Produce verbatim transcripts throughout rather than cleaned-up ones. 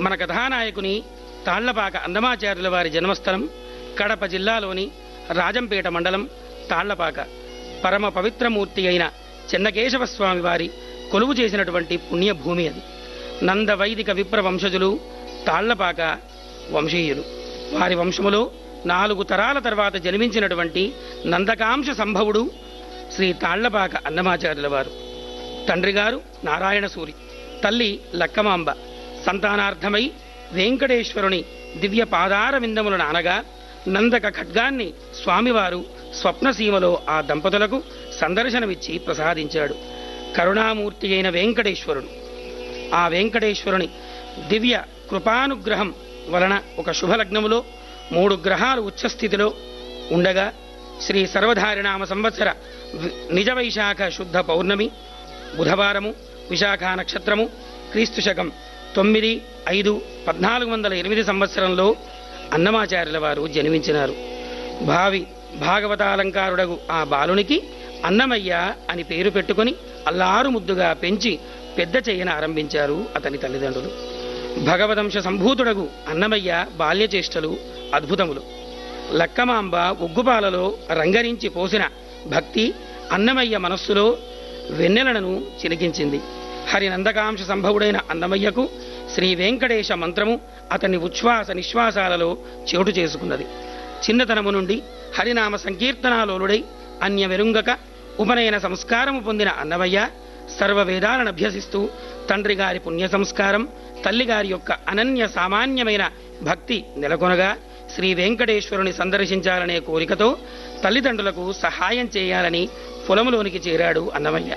మన కథానాయకుని తాళ్లపాక అన్నమాచార్యుల వారి జన్మస్థలం కడప జిల్లాలోని రాజంపేట మండలం తాళ్లపాక. పరమ పవిత్రమూర్తి అయిన చెన్నకేశవ స్వామి వారి కొలువు చేసినటువంటి పుణ్యభూమి అది. నంద వైదిక విప్ర వంశజులు తాళ్లపాక వంశీయులు. వారి వంశములో నాలుగు తరాల తర్వాత జన్మించినటువంటి నందకాంశ సంభవుడు శ్రీ తాళ్లపాక అన్నమాచార్యుల వారు. తండ్రి గారు నారాయణ సూరి, తల్లి లక్కమాంబ. సంతానార్థమై వెంకటేశ్వరుని దివ్య పాదార విందములను అనగా నందక ఖడ్గాన్ని స్వామివారు స్వప్నసీమలో ఆ దంపతులకు సందర్శనమిచ్చి ప్రసాదించాడు. కరుణామూర్తి అయిన వెంకటేశ్వరుడు, ఆ వెంకటేశ్వరుని దివ్య కృపానుగ్రహం వలన ఒక శుభలగ్నములో మూడు గ్రహాలు ఉచ్చస్థితిలో ఉండగా శ్రీ సర్వధారినామ సంవత్సర నిజ వైశాఖ శుద్ధ పౌర్ణమి బుధవారము, విశాఖ నక్షత్రము, క్రీస్తు శకం తొమ్మిది ఐదు పద్నాలుగు వందల ఎనిమిది సంవత్సరంలో అన్నమాచార్యుల వారు జన్మించినారు. భావి భాగవతాలంకారుడగు ఆ బాలునికి అన్నమయ్య అని పేరు పెట్టుకుని అల్లారు ముద్దుగా పెంచి పెద్ద చెయ్యన ఆరంభించారు అతని తల్లిదండ్రులు. భగవదంశ సంభూతుడగు అన్నమయ్య బాల్యచేష్టలు అద్భుతములు. లక్కమాంబ ఉగ్గుపాలలో రంగరించి పోసిన భక్తి అన్నమయ్య మనస్సులో వెన్నెలను చిలికించింది. హరినందకాంశ సంభవుడైన అన్నమయ్యకు శ్రీ వెంకటేశ మంత్రము అతని ఉచ్ఛ్వాస నిశ్వాసాలలో చోటు చేసుకున్నది. చిన్నతనము నుండి హరినామ సంకీర్తనాలోలుడై అన్య వెరుంగక ఉపనయన సంస్కారము పొందిన అన్నమయ్య సర్వ వేదాలను అభ్యసిస్తూ తండ్రి గారి పుణ్య సంస్కారం, తల్లిగారి యొక్క అనన్య సామాన్యమైన భక్తి నెలకొనగా శ్రీ వెంకటేశ్వరుని సందర్శించాలనే కోరికతో తల్లిదండ్రులకు సహాయం చేయాలని పొలములోనికి చేరాడు అన్నమయ్య.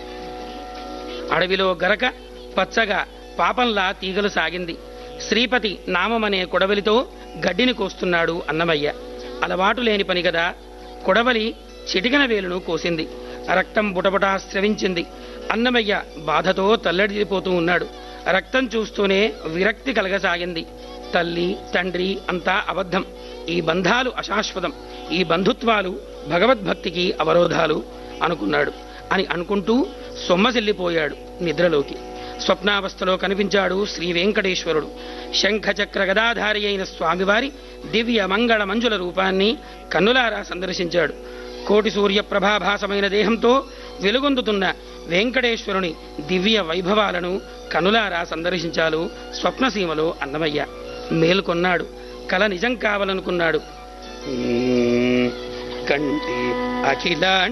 అడవిలో గరక పచ్చగా పాపంలా తీగలు సాగింది. శ్రీపతి నామమనే కొడవలితో గడ్డిని కోస్తున్నాడు అన్నమయ్య. అలవాటు లేని పని కదా, కొడవలి చిటికన వేలును కోసింది. రక్తం బుటబుటా స్రవించింది. అన్నమయ్య బాధతో తల్లడిల్లిపోతూ ఉన్నాడు. రక్తం చూస్తూనే విరక్తి కలగసాగింది. తల్లి తండ్రి అంతా అబద్ధం, ఈ బంధాలు అశాశ్వతం, ఈ బంధుత్వాలు భగవద్భక్తికి అవరోధాలు అనుకున్నాడు. అని అనుకుంటూ సొమ్మసిల్లిపోయాడు నిద్రలోకి. స్వప్నావస్థలో కనిపించాడు శ్రీ వెంకటేశ్వరుడు. శంఖచక్ర గదాధారి అయిన స్వామివారి దివ్య మంగళ మంజుల రూపాన్ని కన్నులారా సందర్శించాడు. కోటి సూర్య ప్రభాభాసమైన దేహంతో వెలుగొందుతున్న వెంకటేశ్వరుని దివ్య వైభవాలను కనులారా సందర్శించాలు స్వప్నసీమలో అన్నమయ్య. మేలుకొన్నాడు. కల నిజం కావాలనుకున్నాడు. కంటి అఖిల